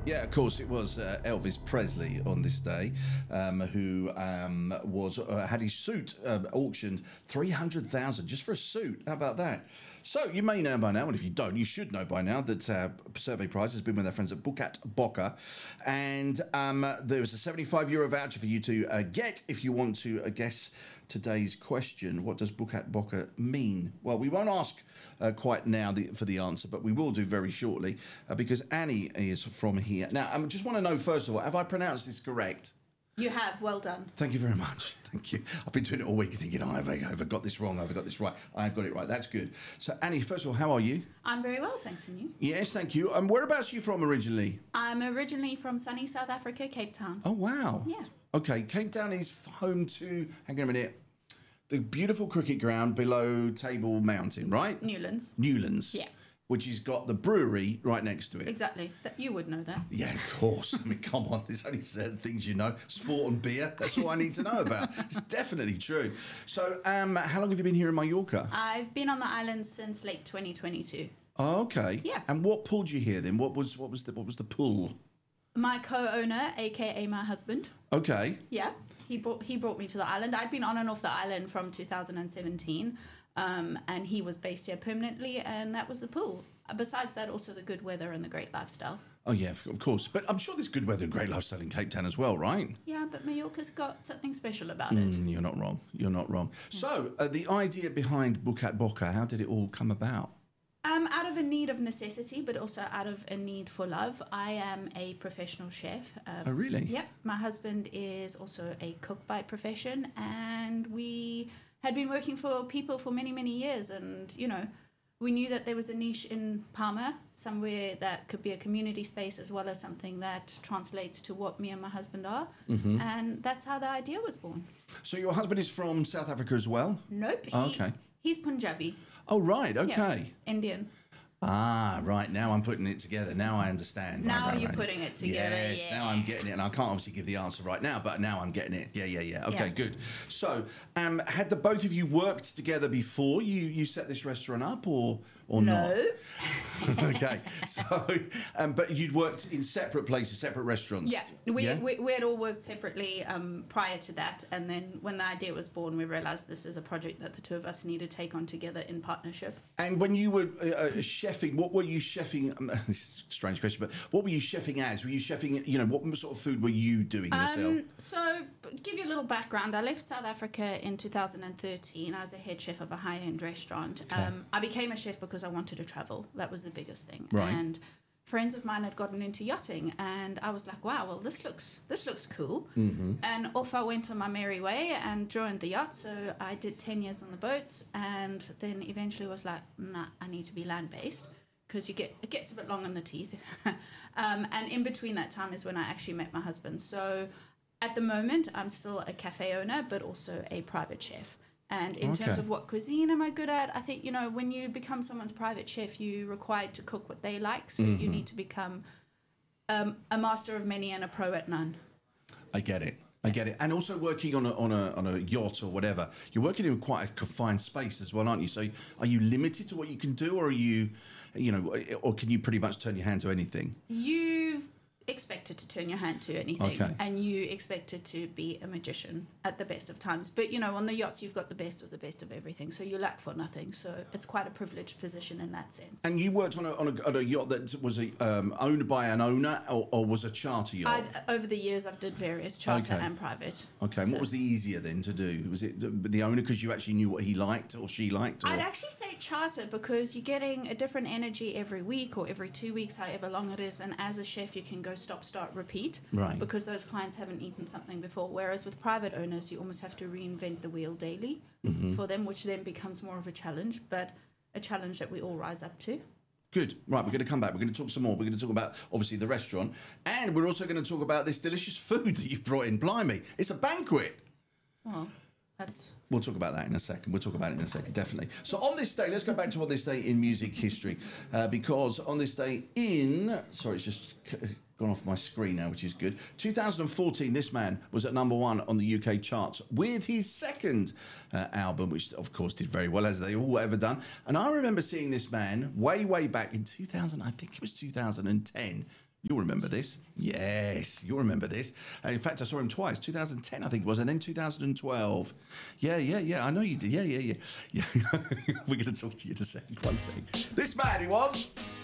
Yeah, of course, it was Elvis Presley on this day, who was had his suit auctioned 300,000 just for a suit. How about that? So you may know by now, and if you don't, you should know by now that Survey Prize has been with their friends at Bucat Boca, and there was a €75 voucher for you to get if you want to guess today's question. What does Bucat Boca mean? Well, we won't ask quite now for the answer, but we will do very shortly because Annie is from here. Now, I just want to know, first of all, have I pronounced this correct? You have, well done. Thank you very much. Thank you. I've been doing it all week thinking, have I got this wrong? Have I got this right? I've got it right. That's good. So, Annie, first of all, how are you? I'm very well, thanks, and you? Yes, thank you. And whereabouts are you from originally? I'm originally from sunny South Africa, Cape Town. Oh, wow. Yeah. Okay, Cape Town is home to, hang on a minute, the beautiful cricket ground below Table Mountain, right? Newlands. Newlands. Yeah. Which has got the brewery right next to it. Exactly. You would know that. Yeah, of course. I mean, come on. There's only certain things you know. Sport and beer. That's all I need to know about. It's definitely true. So, how long have you been here in Mallorca? I've been on the island since late 2022. Oh, okay. Yeah. And what pulled you here then? What was the pull? My co-owner, aka my husband. Okay. Yeah. He brought me to the island. I'd been on and off the island from 2017. And he was based here permanently, and that was the pull. Besides that, also the good weather and the great lifestyle. Oh, yeah, of course. But I'm sure there's good weather and great lifestyle in Cape Town as well, right? Yeah, but Mallorca's got something special about it. You're not wrong. You're not wrong. Yeah. So, the idea behind Bucat Boca, how did it all come about? Out of a need of necessity, but also out of a need for love. I am a professional chef. Oh, really? Yep. My husband is also a cook by profession, and we had been working for people for many, many years. And, we knew that there was a niche in Palma, somewhere that could be a community space as well as something that translates to what me and my husband are. Mm-hmm. And that's how the idea was born. So your husband is from South Africa as well? Nope. Okay. He's Punjabi. Oh, right. Okay. Yeah, Indian. Ah, right. Now I'm putting it together. Now I understand. Now you're putting it together. Yes, now I'm getting it. And I can't obviously give the answer right now, but now I'm getting it. Yeah. Okay, good. So, had the both of you worked together before you set this restaurant up or not? No. Okay. So, but you'd worked in separate places, separate restaurants? Yeah. We had all worked separately prior to that. And then when the idea was born, we realised this is a project that the two of us need to take on together in partnership. And when you were chefing, what were you chefing? This is a strange question, but what were you chefing as? Were you chefing, what sort of food were you doing yourself? So, give you a little background. I left South Africa in 2013. I was a head chef of a high-end restaurant. Okay. I became a chef because I wanted to travel. That was the biggest thing. Right. And friends of mine had gotten into yachting, and I was like, wow, well, this looks cool. Mm-hmm. And off I went on my merry way and joined the yacht. So I did 10 years on the boats, and then eventually was like, nah, I need to be land-based because it gets a bit long in the teeth. And in between that time is when I actually met my husband. So at the moment, I'm still a cafe owner, but also a private chef. And in terms of what cuisine am I good at, I think, when you become someone's private chef, you're required to cook what they like. So you need to become a master of many and a pro at none. I get it. And also working on a yacht or whatever, you're working in quite a confined space as well, aren't you? So are you limited to what you can do, or are you, or can you pretty much turn your hand to anything? You've expected to turn your hand to anything, and you expected to be a magician at the best of times. But on the yachts you've got the best of everything, so you lack for nothing. So it's quite a privileged position in that sense. And you worked on a yacht that was owned by an owner, or was a charter yacht? Over the years I've did various charter and private. Okay, and what was the easier then to do? Was it the owner because you actually knew what he liked or she liked? Or? I'd actually say charter because you're getting a different energy every week or every 2 weeks, however long it is, and as a chef you can go stop, start, repeat, right? Because those clients haven't eaten something before. Whereas with private owners, you almost have to reinvent the wheel daily for them, which then becomes more of a challenge, but a challenge that we all rise up to. Good. Right, we're going to come back. We're going to talk some more. We're going to talk about, obviously, the restaurant, and we're also going to talk about this delicious food that you've brought in. Blimey, it's a banquet. Well, that's... We'll talk about that in a second. Definitely. So on this day, let's go back to on this day in music history, because on this day sorry, it's just gone off my screen now, which is good. 2014, this man was at number 1 on the UK charts with his second album, which of course did very well, as they all ever done. And I remember seeing this man way back in 2000, I think it was 2010, You'll remember this. Yes, you'll remember this. In fact, I saw him twice. 2010, I think it was, and then 2012. Yeah. I know you did. Yeah. We're going to talk to you in a second. 1 second. This man, he was.